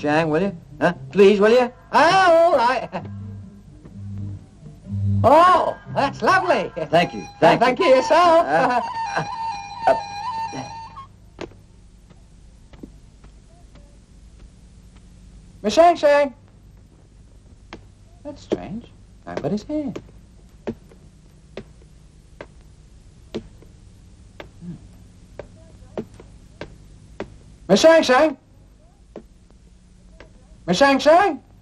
Shang, will you? Huh? Please, will you? Oh, all right. Oh, that's lovely. Thank you. Thank you yourself. Miss Shang Shang. That's strange. I but his hand. Miss Shang Shang. Miss Shang Shang.